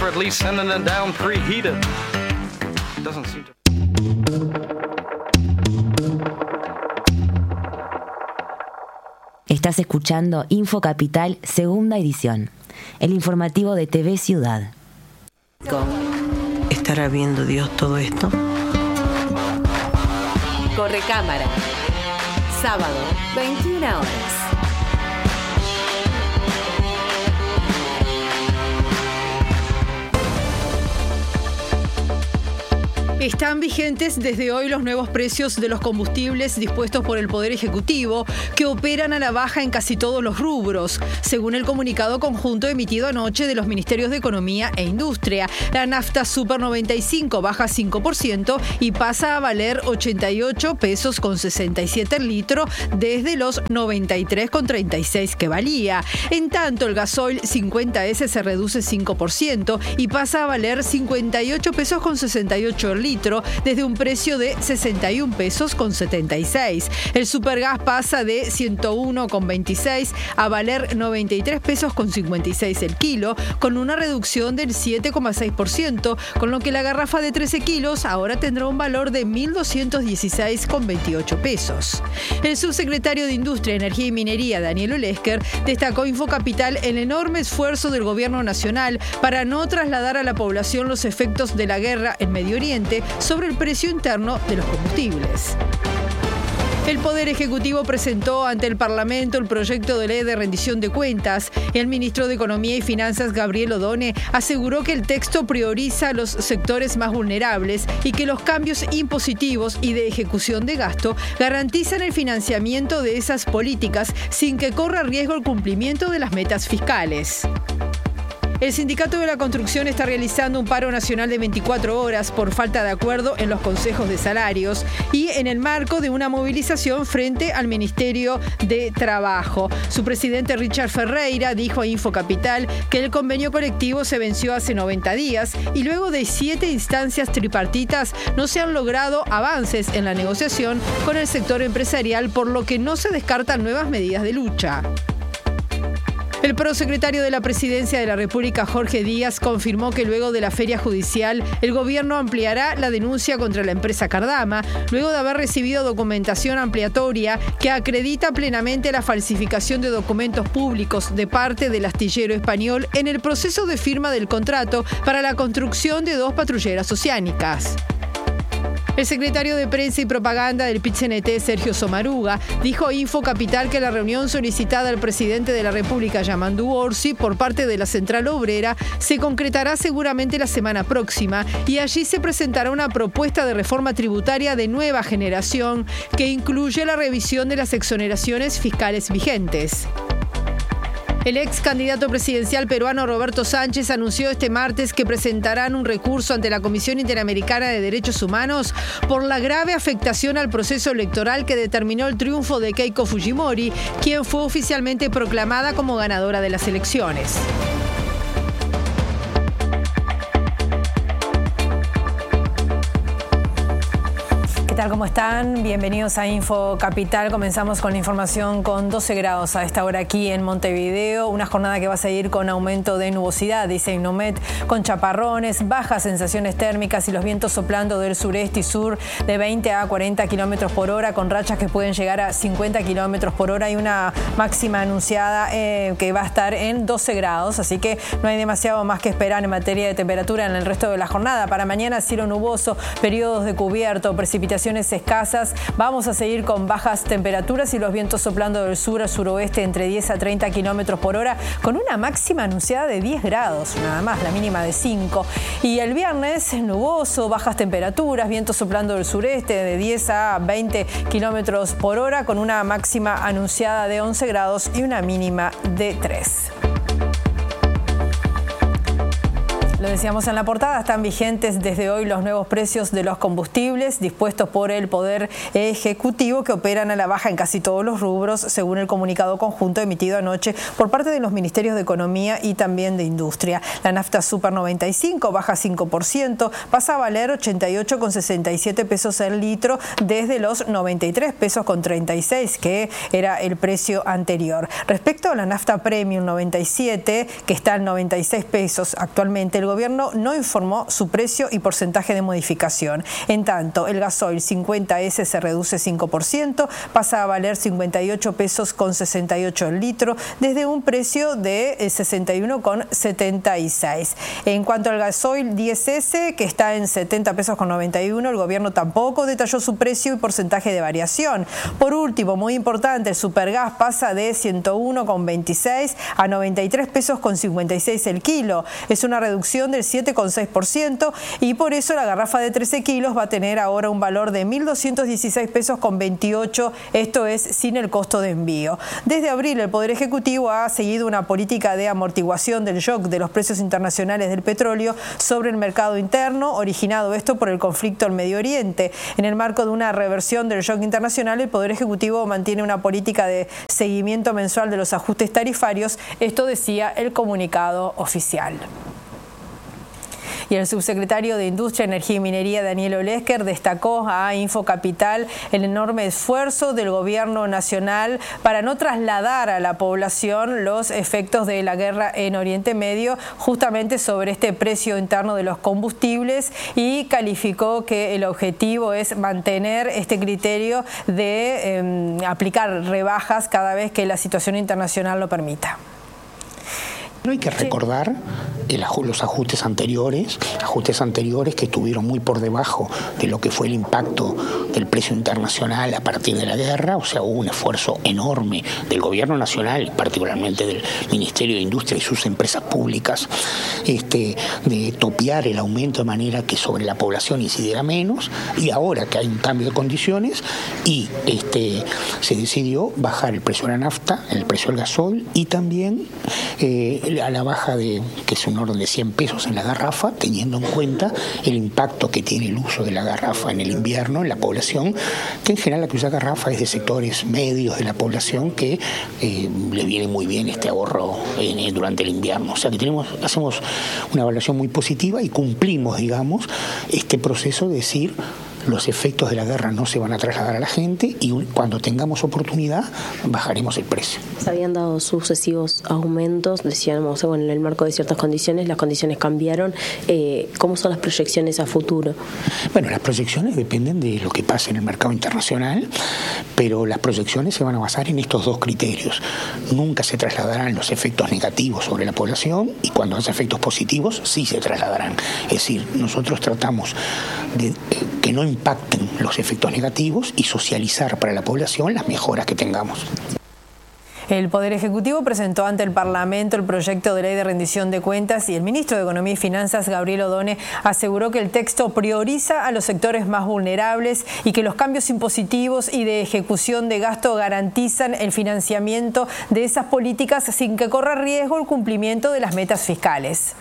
for at least sending it down preheated. Doesn't seem to... Estás escuchando Info Capital, segunda edición, el informativo de TV Ciudad. ¿Estará viendo Dios todo esto? Correcámara, sábado, 21 horas. Están vigentes desde hoy los nuevos precios de los combustibles dispuestos por el Poder Ejecutivo, que operan a la baja en casi todos los rubros. Según el comunicado conjunto emitido anoche de los Ministerios de Economía e Industria, la nafta Super 95 baja 5% y pasa a valer 88 pesos con 67 el litro desde los 93,36 que valía. En tanto, el gasoil 50S se reduce 5% y pasa a valer 58 pesos con 68 el litro desde un precio de 61 pesos con 76. El supergas pasa de 101,26 a valer 93 pesos con 56 el kilo, con una reducción del 7,6%, con lo que la garrafa de 13 kilos ahora tendrá un valor de 1.216,28 pesos. El subsecretario de Industria, Energía y Minería, Daniel Olesker, destacó Infocapital el enorme esfuerzo del gobierno nacional para no trasladar a la población los efectos de la guerra en Medio Oriente sobre el precio interno de los combustibles. El Poder Ejecutivo presentó ante el Parlamento el proyecto de ley de rendición de cuentas. El ministro de Economía y Finanzas, Gabriel Odone, aseguró que el texto prioriza a los sectores más vulnerables y que los cambios impositivos y de ejecución de gasto garantizan el financiamiento de esas políticas sin que corra riesgo el cumplimiento de las metas fiscales. El Sindicato de la Construcción está realizando un paro nacional de 24 horas por falta de acuerdo en los consejos de salarios y en el marco de una movilización frente al Ministerio de Trabajo. Su presidente Richard Ferreira dijo a Infocapital que el convenio colectivo se venció hace 90 días y luego de 7 instancias tripartitas no se han logrado avances en la negociación con el sector empresarial, por lo que no se descartan nuevas medidas de lucha. El prosecretario de la Presidencia de la República, Jorge Díaz, confirmó que luego de la feria judicial, el gobierno ampliará la denuncia contra la empresa Cardama, luego de haber recibido documentación ampliatoria que acredita plenamente la falsificación de documentos públicos de parte del astillero español en el proceso de firma del contrato para la construcción de 2 patrulleras oceánicas. El secretario de Prensa y Propaganda del PIT-CNT, Sergio Somaruga, dijo a Infocapital que la reunión solicitada al presidente de la República, Yamandu Orsi, por parte de la Central Obrera, se concretará seguramente la semana próxima y allí se presentará una propuesta de reforma tributaria de nueva generación que incluye la revisión de las exoneraciones fiscales vigentes. El ex candidato presidencial peruano Roberto Sánchez anunció este martes que presentarán un recurso ante la Comisión Interamericana de Derechos Humanos por la grave afectación al proceso electoral que determinó el triunfo de Keiko Fujimori, quien fue oficialmente proclamada como ganadora de las elecciones. ¿Qué tal? ¿Cómo están? Bienvenidos a Info Capital. Comenzamos con la información con 12 grados a esta hora aquí en Montevideo. Una jornada que va a seguir con aumento de nubosidad, dice Innomet, con chaparrones, bajas sensaciones térmicas y los vientos soplando del sureste y sur de 20 a 40 kilómetros por hora, con rachas que pueden llegar a 50 kilómetros por hora y una máxima anunciada que va a estar en 12 grados. Así que no hay demasiado más que esperar en materia de temperatura en el resto de la jornada. Para mañana, cielo nuboso, periodos de cubierto, precipitaciones escasas. Vamos a seguir con bajas temperaturas y los vientos soplando del sur al suroeste entre 10 a 30 kilómetros por hora, con una máxima anunciada de 10 grados, nada más, la mínima de 5. Y el viernes, nuboso, bajas temperaturas, vientos soplando del sureste de 10 a 20 kilómetros por hora, con una máxima anunciada de 11 grados y una mínima de 3. Lo decíamos en la portada, están vigentes desde hoy los nuevos precios de los combustibles dispuestos por el Poder Ejecutivo, que operan a la baja en casi todos los rubros, según el comunicado conjunto emitido anoche por parte de los Ministerios de Economía y también de Industria. La nafta Super 95 baja 5%, pasa a valer 88,67 pesos el litro desde los 93 pesos con 36, que era el precio anterior. Respecto a la nafta Premium 97, que está en 96 pesos actualmente, el gobierno no informó su precio y porcentaje de modificación. En tanto, el gasoil 50S se reduce 5%, pasa a valer 58 pesos con 68 el litro, desde un precio de 61,76. En cuanto al gasoil 10S, que está en 70 pesos con 91, el gobierno tampoco detalló su precio y porcentaje de variación. Por último, muy importante, el supergas pasa de 101,26 a 93 pesos con 56 el kilo. Es una reducción del 7,6% y por eso la garrafa de 13 kilos va a tener ahora un valor de 1.216 pesos con 28, esto es sin el costo de envío. Desde abril el Poder Ejecutivo ha seguido una política de amortiguación del shock de los precios internacionales del petróleo sobre el mercado interno, originado esto por el conflicto en Medio Oriente. En el marco de una reversión del shock internacional, el Poder Ejecutivo mantiene una política de seguimiento mensual de los ajustes tarifarios, esto decía el comunicado oficial. Y el subsecretario de Industria, Energía y Minería, Daniel Olesker, destacó a Infocapital el enorme esfuerzo del gobierno nacional para no trasladar a la población los efectos de la guerra en Oriente Medio, justamente sobre este precio interno de los combustibles, y calificó que el objetivo es mantener este criterio de aplicar rebajas cada vez que la situación internacional lo permita. No hay que recordar los ajustes anteriores que estuvieron muy por debajo de lo que fue el impacto del precio internacional a partir de la guerra. O sea, hubo un esfuerzo enorme del gobierno nacional, particularmente del Ministerio de Industria y sus empresas públicas, de topear el aumento de manera que sobre la población incidiera menos, y ahora que hay un cambio de condiciones y se decidió bajar el precio de la nafta, el precio del gasoil y también a la baja que es un orden de 100 pesos en la garrafa, teniendo en cuenta el impacto que tiene el uso de la garrafa en el invierno en la población, que en general la que usa garrafa es de sectores medios de la población que le viene muy bien este ahorro durante el invierno. O sea que hacemos una evaluación muy positiva y cumplimos, digamos, este proceso de decir: los efectos de la guerra no se van a trasladar a la gente y cuando tengamos oportunidad bajaremos el precio. Se habían dado sucesivos aumentos, decíamos, en el marco de ciertas condiciones, las condiciones cambiaron. ¿Cómo son las proyecciones a futuro? Bueno, las proyecciones dependen de lo que pase en el mercado internacional, pero las proyecciones se van a basar en estos dos criterios. Nunca se trasladarán los efectos negativos sobre la población y cuando haya efectos positivos sí se trasladarán. Es decir, nosotros tratamos de que no impacten los efectos negativos y socializar para la población las mejoras que tengamos. El Poder Ejecutivo presentó ante el Parlamento el proyecto de ley de rendición de cuentas y el ministro de Economía y Finanzas, Gabriel Odone, aseguró que el texto prioriza a los sectores más vulnerables y que los cambios impositivos y de ejecución de gasto garantizan el financiamiento de esas políticas sin que corra riesgo el cumplimiento de las metas fiscales.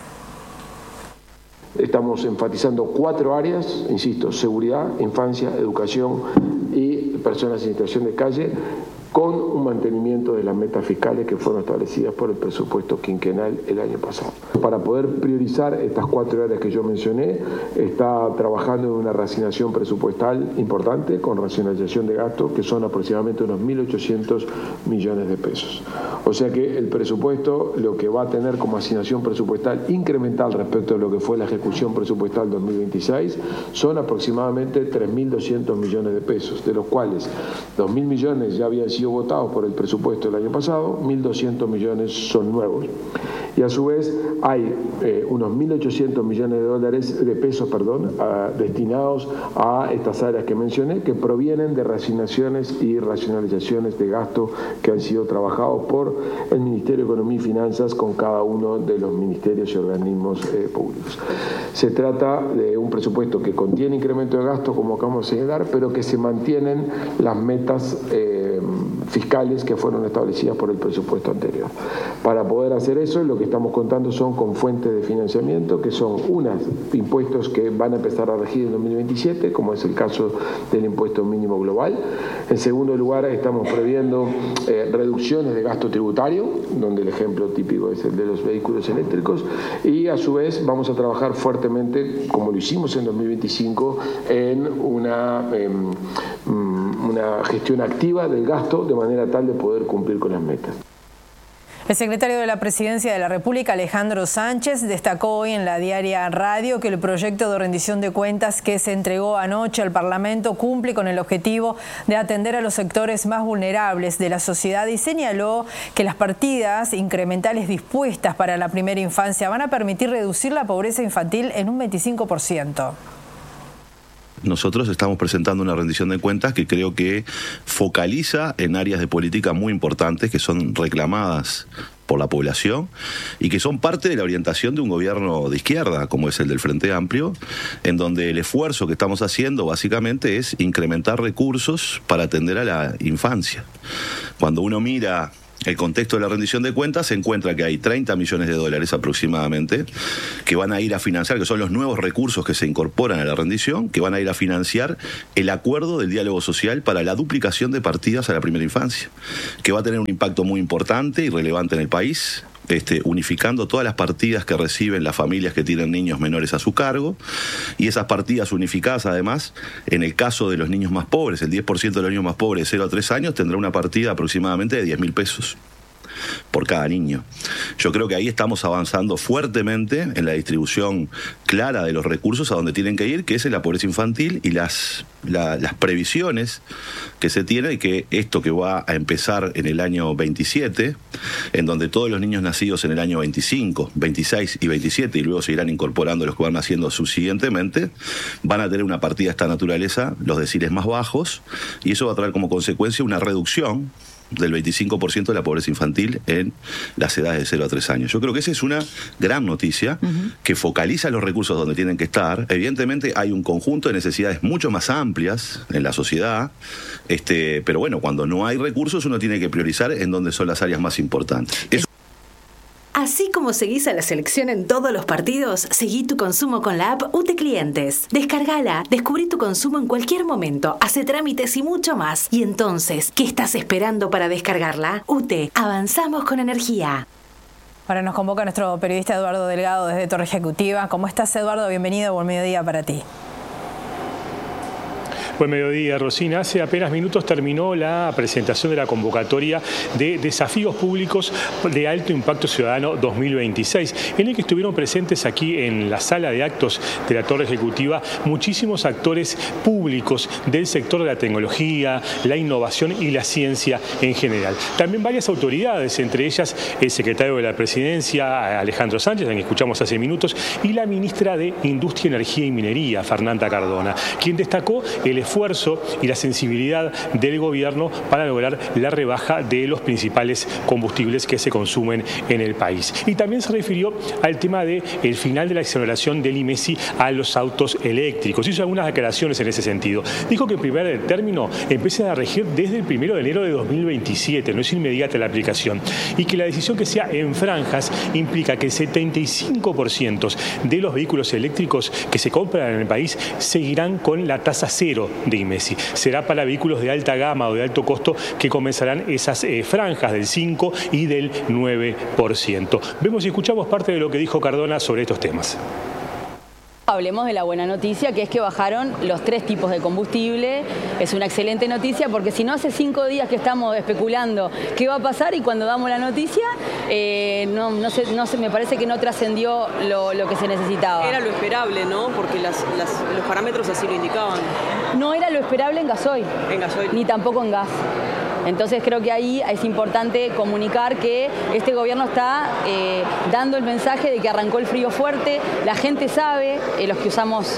Estamos enfatizando 4 áreas, insisto: seguridad, infancia, educación y personas en situación de calle, con un mantenimiento de las metas fiscales que fueron establecidas por el presupuesto quinquenal el año pasado. Para poder priorizar estas 4 áreas que yo mencioné, está trabajando en una reasignación presupuestal importante, con racionalización de gastos, que son aproximadamente unos 1.800 millones de pesos. O sea que el presupuesto, lo que va a tener como asignación presupuestal incremental respecto a lo que fue la ejecución presupuestal 2026, son aproximadamente 3.200 millones de pesos, de los cuales 2.000 millones ya habían sido votados por el presupuesto del año pasado, 1.200 millones son nuevos. Y a su vez hay unos 1.800 millones de pesos destinados a estas áreas que mencioné, que provienen de reasignaciones y racionalizaciones de gasto que han sido trabajados por el Ministerio de Economía y Finanzas con cada uno de los ministerios y organismos públicos. Se trata de un presupuesto que contiene incremento de gasto, como acabamos de señalar, pero que se mantienen las metas fiscales que fueron establecidas por el presupuesto anterior. Para poder hacer eso, lo que estamos contando son con fuentes de financiamiento, que son unas impuestos que van a empezar a regir en 2027, como es el caso del impuesto mínimo global. En segundo lugar, estamos previendo reducciones de gasto tributario, donde el ejemplo típico es el de los vehículos eléctricos, y a su vez vamos a trabajar fuertemente, como lo hicimos en 2025, en una gestión activa del gasto, de manera tal de poder cumplir con las metas. El secretario de la Presidencia de la República, Alejandro Sánchez, destacó hoy en la Diaria Radio que el proyecto de rendición de cuentas que se entregó anoche al Parlamento cumple con el objetivo de atender a los sectores más vulnerables de la sociedad y señaló que las partidas incrementales dispuestas para la primera infancia van a permitir reducir la pobreza infantil en un 25%. Nosotros estamos presentando una rendición de cuentas que creo que focaliza en áreas de política muy importantes que son reclamadas por la población y que son parte de la orientación de un gobierno de izquierda, como es el del Frente Amplio, en donde el esfuerzo que estamos haciendo básicamente es incrementar recursos para atender a la infancia. Cuando uno mira el contexto de la rendición de cuentas, se encuentra que hay 30 millones de dólares aproximadamente que van a ir a financiar, que son los nuevos recursos que se incorporan a la rendición, que van a ir a financiar el acuerdo del diálogo social para la duplicación de partidas a la primera infancia, que va a tener un impacto muy importante y relevante en el país, unificando todas las partidas que reciben las familias que tienen niños menores a su cargo, y esas partidas unificadas además, en el caso de los niños más pobres, el 10% de los niños más pobres de 0 a 3 años tendrá una partida aproximadamente de 10.000 pesos por cada niño. Yo creo que ahí estamos avanzando fuertemente en la distribución clara de los recursos a donde tienen que ir, que es en la pobreza infantil, y las previsiones que se tiene, que esto que va a empezar en el año 27, en donde todos los niños nacidos en el año 25, 26 y 27, y luego se irán incorporando los que van naciendo subsiguientemente, van a tener una partida de esta naturaleza, los deciles más bajos, y eso va a traer como consecuencia una reducción del 25% de la pobreza infantil en las edades de 0 a 3 años. Yo creo que esa es una gran noticia que focaliza los recursos donde tienen que estar. Evidentemente hay un conjunto de necesidades mucho más amplias en la sociedad, pero bueno, cuando no hay recursos uno tiene que priorizar en dónde son las áreas más importantes. Así como seguís a la selección en todos los partidos, seguí tu consumo con la app UTE Clientes. Descargala, descubrí tu consumo en cualquier momento, hace trámites y mucho más. Y entonces, ¿qué estás esperando para descargarla? UTE, avanzamos con energía. Ahora nos convoca nuestro periodista Eduardo Delgado desde Torre Ejecutiva. ¿Cómo estás, Eduardo? Bienvenido, buen mediodía para ti. Buen mediodía, Rosina. Hace apenas minutos terminó la presentación de la convocatoria de Desafíos Públicos de Alto Impacto Ciudadano 2026, en el que estuvieron presentes aquí en la sala de actos de la Torre Ejecutiva muchísimos actores públicos del sector de la tecnología, la innovación y la ciencia en general. También varias autoridades, entre ellas el secretario de la Presidencia, Alejandro Sánchez, a quien escuchamos hace minutos, y la ministra de Industria, Energía y Minería, Fernanda Cardona, quien destacó el esfuerzo y la sensibilidad del gobierno para lograr la rebaja de los principales combustibles que se consumen en el país. Y también se refirió al tema del final de la exoneración del IMESI a los autos eléctricos. Hizo algunas declaraciones en ese sentido. Dijo que en primer término empieza a regir desde el 1 de enero de 2027, no es inmediata la aplicación, y que la decisión que sea en franjas implica que el 75% de los vehículos eléctricos que se compran en el país seguirán con la tasa cero de IMESI. Será para vehículos de alta gama o de alto costo que comenzarán esas franjas del 5 y del 9%. Vemos y escuchamos parte de lo que dijo Cardona sobre estos temas. Hablemos de la buena noticia, que es que bajaron los 3 tipos de combustible. Es una excelente noticia porque si no, hace 5 días que estamos especulando qué va a pasar y cuando damos la noticia no sé, me parece que no trascendió lo que se necesitaba. Era lo esperable, ¿no? Porque los parámetros así lo indicaban. No era lo esperable en gasoil. En gasoil. Ni tampoco en gas. Entonces creo que ahí es importante comunicar que este gobierno está dando el mensaje de que arrancó el frío fuerte, la gente sabe, los que usamos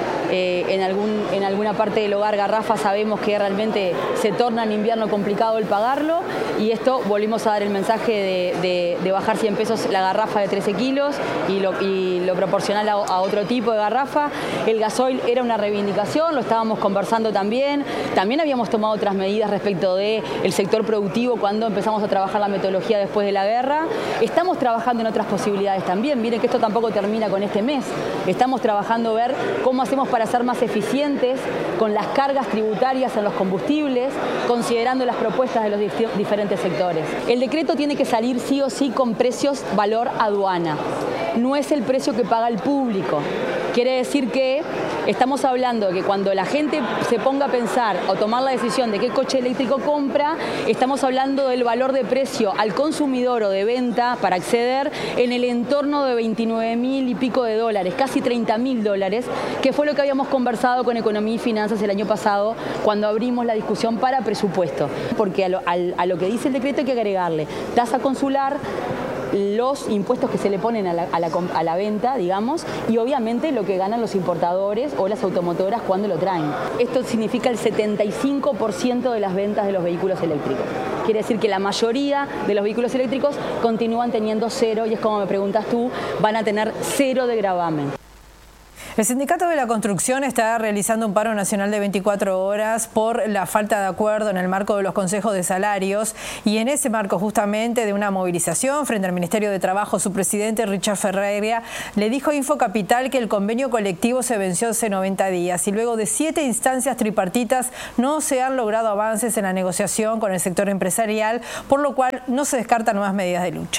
en alguna parte del hogar garrafa sabemos que realmente se torna en invierno complicado el pagarlo y esto volvimos a dar el mensaje de bajar 100 pesos la garrafa de 13 kilos y lo proporcional a otro tipo de garrafa. El gasoil era una reivindicación, lo estábamos conversando también habíamos tomado otras medidas respecto del sector productivo cuando empezamos a trabajar la metodología después de la guerra. Estamos trabajando en otras posibilidades también, miren que esto tampoco termina con este mes, estamos trabajando ver cómo hacemos para para ser más eficientes con las cargas tributarias en los combustibles, considerando las propuestas de los diferentes sectores. El decreto tiene que salir sí o sí con precios valor aduana. No es el precio que paga el público. Quiere decir que estamos hablando de que cuando la gente se ponga a pensar o tomar la decisión de qué coche eléctrico compra, estamos hablando del valor de precio al consumidor o de venta para acceder en el entorno de 29.000 y pico de dólares, casi 30.000 dólares, que fue lo que habíamos conversado con Economía y Finanzas el año pasado cuando abrimos la discusión para presupuesto. Porque a lo que dice el decreto hay que agregarle tasa consular, los impuestos que se le ponen a la venta, digamos, y obviamente lo que ganan los importadores o las automotoras cuando lo traen. Esto significa el 75% de las ventas de los vehículos eléctricos. Quiere decir que la mayoría de los vehículos eléctricos continúan teniendo cero, y es como me preguntas tú, van a tener cero de gravamen. El Sindicato de la Construcción está realizando un paro nacional de 24 horas por la falta de acuerdo en el marco de los consejos de salarios, y en ese marco justamente de una movilización frente al Ministerio de Trabajo, su presidente Richard Ferreira le dijo a Infocapital que el convenio colectivo se venció hace 90 días y luego de 7 instancias tripartitas no se han logrado avances en la negociación con el sector empresarial, por lo cual no se descartan nuevas medidas de lucha.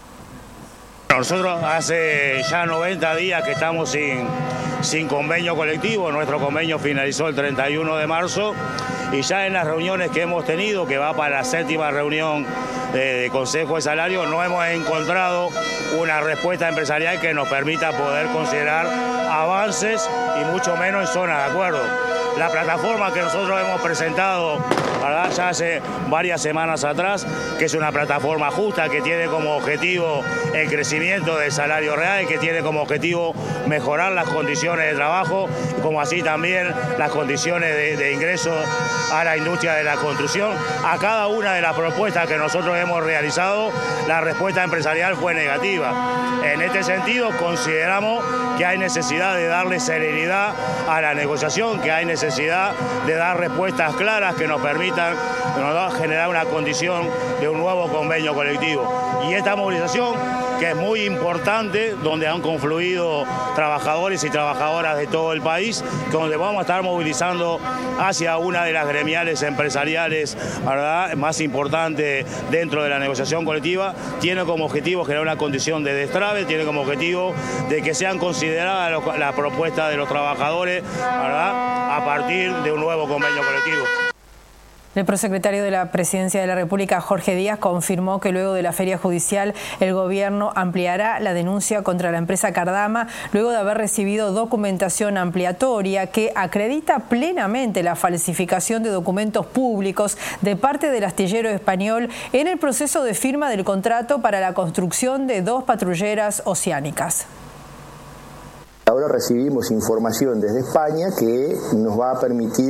Nosotros hace ya 90 días que estamos sin convenio colectivo. Nuestro convenio finalizó el 31 de marzo y ya en las reuniones que hemos tenido, que va para la 7ª reunión de Consejo de Salario, no hemos encontrado una respuesta empresarial que nos permita poder considerar avances y mucho menos en zona de acuerdo. La plataforma que nosotros hemos presentado, ¿verdad?, ya hace varias semanas atrás, que es una plataforma justa, que tiene como objetivo el crecimiento del salario real, que tiene como objetivo mejorar las condiciones de trabajo, como así también las condiciones de ingreso a la industria de la construcción. A cada una de las propuestas que nosotros hemos realizado, la respuesta empresarial fue negativa. En este sentido, consideramos que hay necesidad de darle serenidad a la negociación, que hay necesidad de dar respuestas claras que nos permitan generar una condición de un nuevo convenio colectivo. Y esta movilización, que es muy importante, donde han confluido trabajadores y trabajadoras de todo el país, donde vamos a estar movilizando hacia una de las gremiales empresariales, ¿verdad?, más importante dentro de la negociación colectiva, tiene como objetivo generar una condición de destrabe, tiene como objetivo de que sean consideradas las propuestas de los trabajadores, ¿verdad?, a partir de un nuevo convenio colectivo. El prosecretario de la Presidencia de la República, Jorge Díaz, confirmó que luego de la feria judicial el gobierno ampliará la denuncia contra la empresa Cardama luego de haber recibido documentación ampliatoria que acredita plenamente la falsificación de documentos públicos de parte del astillero español en el proceso de firma del contrato para la construcción de 2 patrulleras oceánicas. Ahora recibimos información desde España que nos va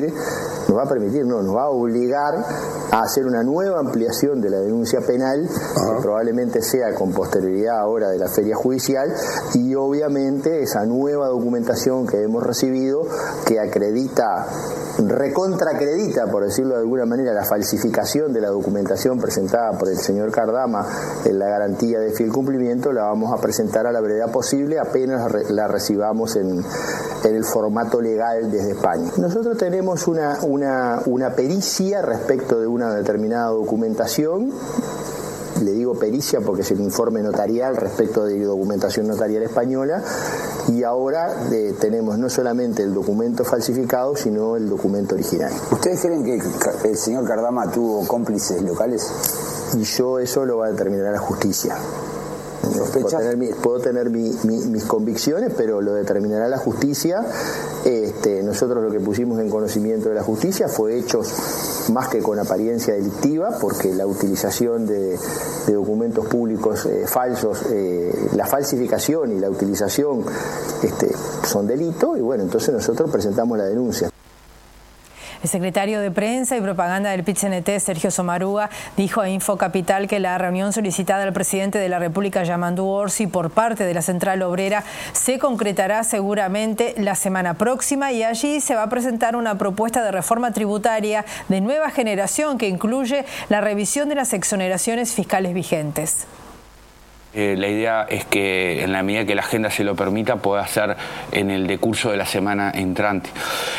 a obligar a hacer una nueva ampliación de la denuncia penal, que probablemente sea con posterioridad ahora de la feria judicial, y obviamente esa nueva documentación que hemos recibido, que recontraacredita, por decirlo de alguna manera, la falsificación de la documentación presentada por el señor Cardama en la garantía de fiel cumplimiento, la vamos a presentar a la brevedad posible apenas la recibamos en el formato legal desde España. Nosotros tenemos una pericia respecto de una determinada documentación. Le digo pericia porque es el informe notarial respecto de documentación notarial española, y ahora tenemos no solamente el documento falsificado, sino el documento original. ¿Ustedes creen que el señor Cardama tuvo cómplices locales? Y eso lo va a determinar la justicia. Puedo tener mis convicciones, pero lo determinará la justicia. Nosotros lo que pusimos en conocimiento de la justicia fue hechos más que con apariencia delictiva, porque la utilización de documentos públicos falsos, la falsificación y la utilización son delitos, y bueno, entonces nosotros presentamos la denuncia. El secretario de Prensa y Propaganda del PIT-CNT, Sergio Sommaruga, dijo a Infocapital que la reunión solicitada al presidente de la República, Yamandu Orsi, por parte de la Central Obrera se concretará seguramente la semana próxima, y allí se va a presentar una propuesta de reforma tributaria de nueva generación que incluye la revisión de las exoneraciones fiscales vigentes. La idea es que en la medida que la agenda se lo permita pueda ser en el decurso de la semana entrante.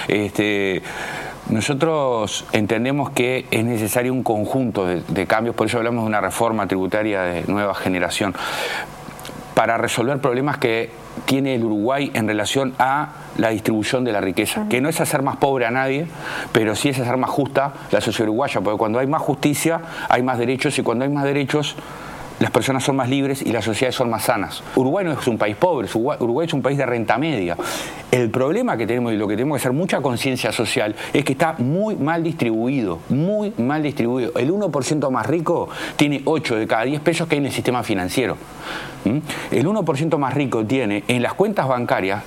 Nosotros entendemos que es necesario un conjunto de cambios, por eso hablamos de una reforma tributaria de nueva generación, para resolver problemas que tiene el Uruguay en relación a la distribución de la riqueza, que no es hacer más pobre a nadie, pero sí es hacer más justa la sociedad uruguaya, porque cuando hay más justicia hay más derechos, y cuando hay más derechos las personas son más libres y las sociedades son más sanas. Uruguay no es un país pobre, Uruguay es un país de renta media. El problema que tenemos, y lo que tenemos que hacer mucha conciencia social, es que está muy mal distribuido, muy mal distribuido. El 1% más rico tiene 8 de cada 10 pesos que hay en el sistema financiero. El 1% más rico tiene en las cuentas bancarias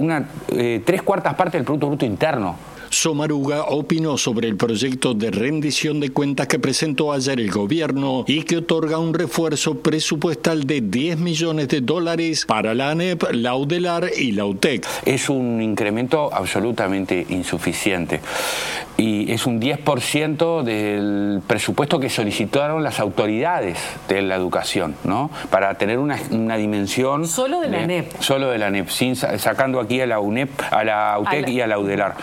3/4 partes del Producto Bruto Interno. Sommaruga opinó sobre el proyecto de rendición de cuentas que presentó ayer el gobierno y que otorga un refuerzo presupuestal de $10 millones para la ANEP, la UDELAR y la UTEC. Es un incremento absolutamente insuficiente y es un 10% del presupuesto que solicitaron las autoridades de la educación, ¿no? Para tener una dimensión... Solo de la ANEP. Solo de la ANEP, sacando aquí a la UNEP, a la UTEC y a la UDELAR.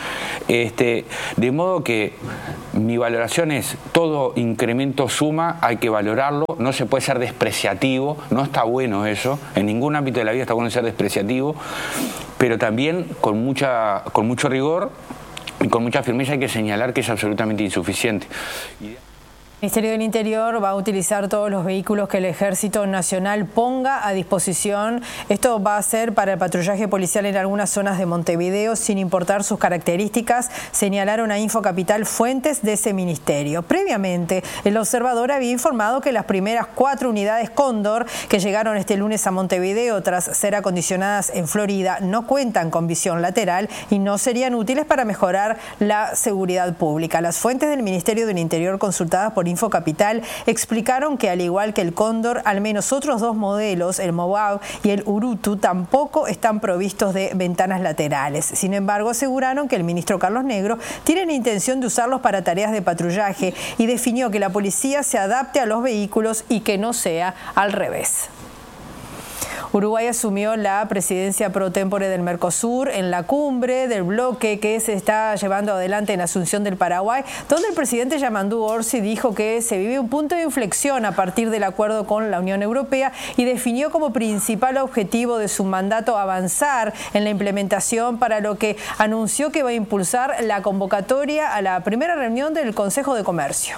De modo que mi valoración es: todo incremento suma, hay que valorarlo, no se puede ser despreciativo, no está bueno eso, en ningún ámbito de la vida está bueno ser despreciativo, pero también con mucho rigor y con mucha firmeza hay que señalar que es absolutamente insuficiente. El Ministerio del Interior va a utilizar todos los vehículos que el Ejército Nacional ponga a disposición. Esto va a ser para el patrullaje policial en algunas zonas de Montevideo, sin importar sus características, señalaron a Infocapital fuentes de ese ministerio. Previamente, el observador había informado que las primeras 4 unidades Cóndor que llegaron este lunes a Montevideo tras ser acondicionadas en Florida no cuentan con visión lateral y no serían útiles para mejorar la seguridad pública. Las fuentes del Ministerio del Interior consultadas por Infocapital explicaron que, al igual que el Cóndor, al menos otros 2 modelos, el Moab y el Urutu, tampoco están provistos de ventanas laterales. Sin embargo, aseguraron que el ministro Carlos Negro tiene intención de usarlos para tareas de patrullaje y definió que la policía se adapte a los vehículos y que no sea al revés. Uruguay asumió la presidencia pro tempore del Mercosur en la cumbre del bloque que se está llevando adelante en Asunción del Paraguay, donde el presidente Yamandu Orsi dijo que se vive un punto de inflexión a partir del acuerdo con la Unión Europea y definió como principal objetivo de su mandato avanzar en la implementación, para lo que anunció que va a impulsar la convocatoria a la primera reunión del Consejo de Comercio.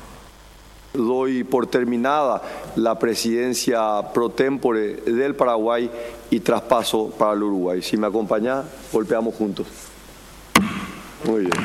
Doy por terminada la presidencia pro tempore del Paraguay y traspaso para el Uruguay. Si me acompaña, golpeamos juntos. Muy bien.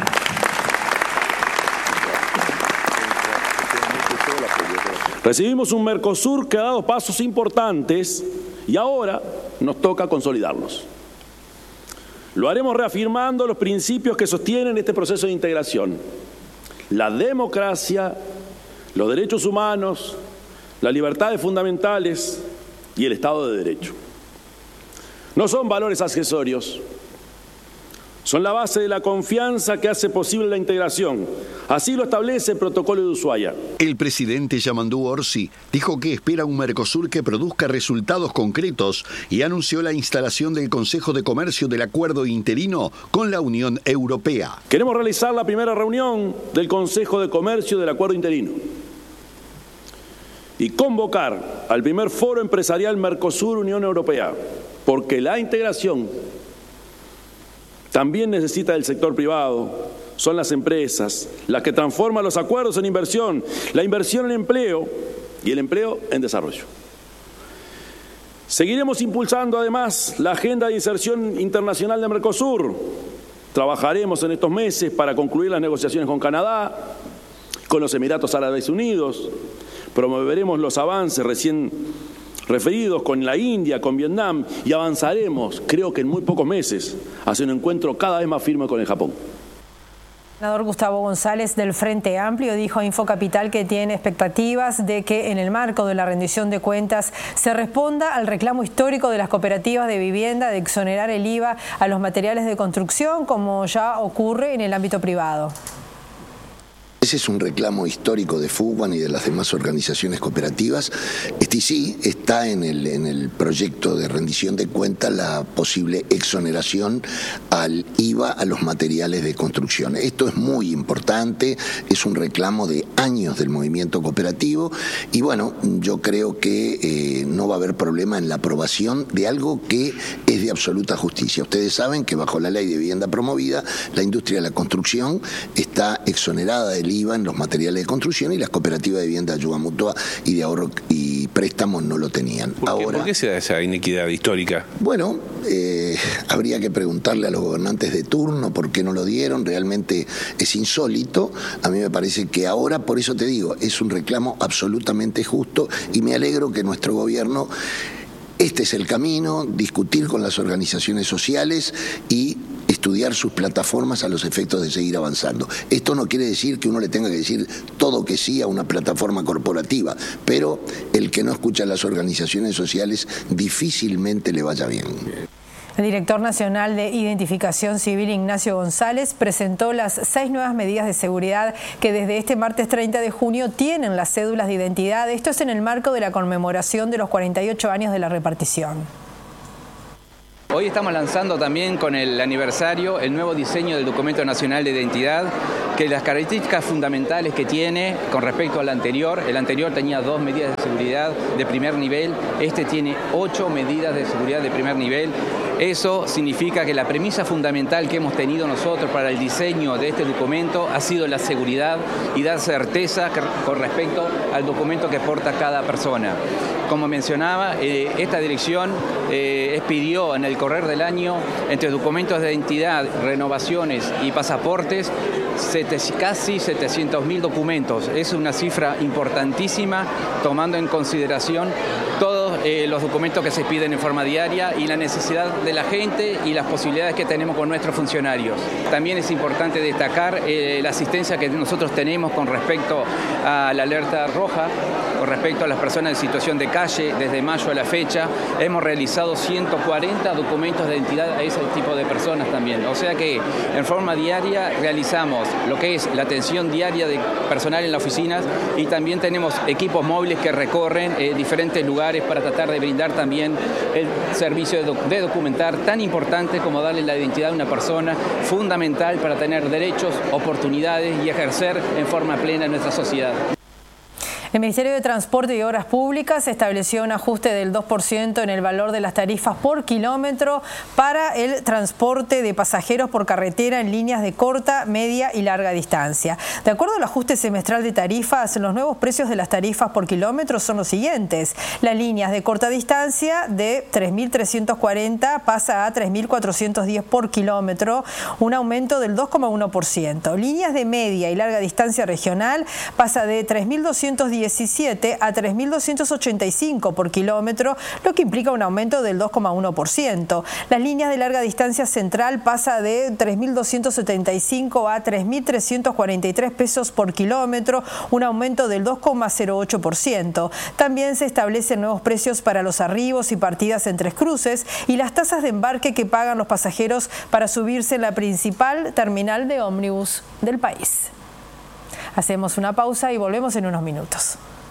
Recibimos un Mercosur que ha dado pasos importantes y ahora nos toca consolidarlos. Lo haremos reafirmando los principios que sostienen este proceso de integración: la democracia, los derechos humanos, las libertades fundamentales y el Estado de Derecho. No son valores accesorios, son la base de la confianza que hace posible la integración. Así lo establece el Protocolo de Ushuaia. El presidente Yamandu Orsi dijo que espera un Mercosur que produzca resultados concretos y anunció la instalación del Consejo de Comercio del Acuerdo Interino con la Unión Europea. Queremos realizar la primera reunión del Consejo de Comercio del Acuerdo Interino y convocar al primer foro empresarial Mercosur-Unión Europea, porque la integración también necesita del sector privado. Son las empresas las que transforman los acuerdos en inversión, la inversión en empleo y el empleo en desarrollo. Seguiremos impulsando además la agenda de inserción internacional de Mercosur. Trabajaremos en estos meses para concluir las negociaciones con Canadá, con los Emiratos Árabes Unidos. Promoveremos los avances recién referidos con la India, con Vietnam, y avanzaremos, creo que en muy pocos meses, hacia un encuentro cada vez más firme con el Japón. El senador Gustavo González del Frente Amplio dijo a Infocapital que tiene expectativas de que en el marco de la rendición de cuentas se responda al reclamo histórico de las cooperativas de vivienda de exonerar el IVA a los materiales de construcción, como ya ocurre en el ámbito privado. Ese es un reclamo histórico de FUBAN y de las demás organizaciones cooperativas. Y sí, está en el proyecto de rendición de cuentas la posible exoneración al IVA a los materiales de construcción. Esto es muy importante, es un reclamo de años del movimiento cooperativo y bueno, yo creo que no va a haber problema en la aprobación de algo que es de absoluta justicia. Ustedes saben que bajo la ley de vivienda promovida, la industria de la construcción está exonerada del IVA en los materiales de construcción y las cooperativas de vivienda de ayuda mutua y de ahorro y préstamos no lo tenían. ¿Por qué se da esa inequidad histórica? Bueno, habría que preguntarle a los gobernantes de turno por qué no lo dieron, realmente es insólito. A mí me parece que ahora, por eso te digo, es un reclamo absolutamente justo y me alegro que nuestro gobierno, este es el camino, discutir con las organizaciones sociales y estudiar sus plataformas a los efectos de seguir avanzando. Esto no quiere decir que uno le tenga que decir todo que sí a una plataforma corporativa, pero el que no escucha a las organizaciones sociales difícilmente le vaya bien. El director nacional de Identificación Civil, Ignacio González, presentó las 6 nuevas medidas de seguridad que desde este martes 30 de junio tienen las cédulas de identidad. Esto es en el marco de la conmemoración de los 48 años de la repartición. Hoy estamos lanzando también con el aniversario el nuevo diseño del Documento Nacional de Identidad, que las características fundamentales que tiene con respecto al anterior, el anterior tenía 2 medidas de seguridad de primer nivel, este tiene 8 medidas de seguridad de primer nivel. Eso significa que la premisa fundamental que hemos tenido nosotros para el diseño de este documento ha sido la seguridad y dar certeza con respecto al documento que porta cada persona. Como mencionaba, esta dirección expidió en el correr del año, entre documentos de identidad, renovaciones y pasaportes, casi 700.000 documentos. Es una cifra importantísima, tomando en consideración todos los documentos que se piden en forma diaria y la necesidad de la gente y las posibilidades que tenemos con nuestros funcionarios. También es importante destacar la asistencia que nosotros tenemos con respecto a la alerta roja, con respecto a las personas en situación de calle. Desde mayo a la fecha hemos realizado 140 documentos de identidad a ese tipo de personas también. O sea que en forma diaria realizamos lo que es la atención diaria de personal en las oficinas y también tenemos equipos móviles que recorren diferentes lugares para tratar de brindar también el servicio de documentar, tan importante como darle la identidad a una persona, fundamental para tener derechos, oportunidades y ejercer en forma plena en nuestra sociedad. El Ministerio de Transporte y Obras Públicas estableció un ajuste del 2% en el valor de las tarifas por kilómetro para el transporte de pasajeros por carretera en líneas de corta, media y larga distancia. De acuerdo al ajuste semestral de tarifas, los nuevos precios de las tarifas por kilómetro son los siguientes. Las líneas de corta distancia de 3.340 pasa a 3.410 por kilómetro, un aumento del 2,1%. Líneas de media y larga distancia regional pasa de 3.217 a 3.285 por kilómetro, lo que implica un aumento del 2,1%. Las líneas de larga distancia central pasa de 3.275 a 3.343 pesos por kilómetro, un aumento del 2,08%. También se establecen nuevos precios para los arribos y partidas en Tres Cruces y las tasas de embarque que pagan los pasajeros para subirse en la principal terminal de ómnibus del país. Hacemos una pausa y volvemos en unos minutos.